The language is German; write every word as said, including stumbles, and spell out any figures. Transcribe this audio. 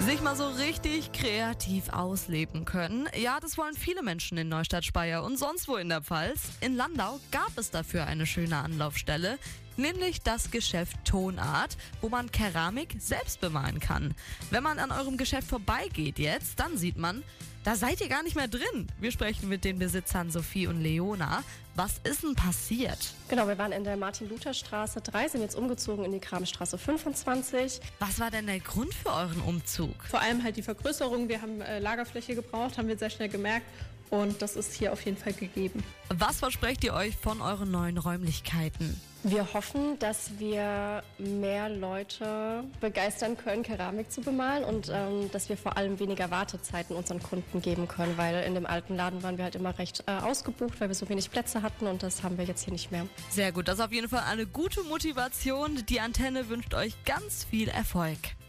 Sich mal so richtig kreativ ausleben können. Ja, das wollen viele Menschen in Neustadt Speyer und sonst wo in der Pfalz. In Landau gab es dafür eine schöne Anlaufstelle, nämlich das Geschäft Tonart, wo man Keramik selbst bemalen kann. Wenn man an eurem Geschäft vorbeigeht jetzt, dann sieht man, da seid ihr gar nicht mehr drin. Wir sprechen mit den Besitzern Sophie und Leona. Was ist denn passiert? Genau, wir waren in der Martin-Luther-Straße drei, sind jetzt umgezogen in die Kramstraße fünfundzwanzig. Was war denn der Grund für euren Umzug? Vor allem halt die Vergrößerung. Wir haben äh, Lagerfläche gebraucht, haben wir sehr schnell gemerkt. Und das ist hier auf jeden Fall gegeben. Was versprecht ihr euch von euren neuen Räumlichkeiten? Wir hoffen, dass wir mehr Leute begeistern können, Keramik zu bemalen und ähm, dass wir vor allem weniger Wartezeiten unseren Kunden geben können, weil in dem alten Laden waren wir halt immer recht äh, ausgebucht, weil wir so wenig Plätze hatten und das haben wir jetzt hier nicht mehr. Sehr gut, das ist auf jeden Fall eine gute Motivation. Die Antenne wünscht euch ganz viel Erfolg.